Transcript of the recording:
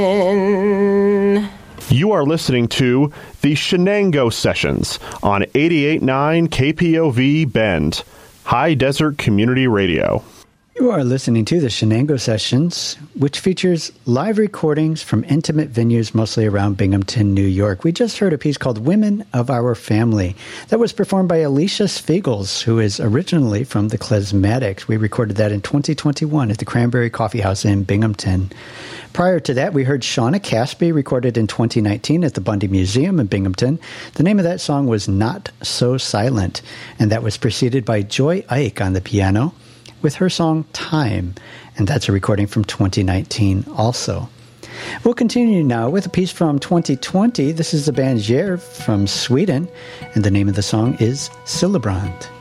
You are listening to the Shenango Sessions on 88.9 KPOV Bend, High Desert Community Radio. You are listening to the Shenango Sessions, which features live recordings from intimate venues mostly around Binghamton, New York. We just heard a piece called Women of Our Family that was performed by Alicia Spiegels, who is originally from the Klezmatics. We recorded that in 2021 at the Cranberry Coffee House in Binghamton. Prior to that, we heard Shauna Caspi, recorded in 2019 at the Bundy Museum in Binghamton. The name of that song was Not So Silent, and that was preceded by Joy Ike on the piano with her song Time, and that's a recording from 2019 also. We'll continue now with a piece from 2020. This is the band Järv from Sweden, and the name of the song is Sillebrand.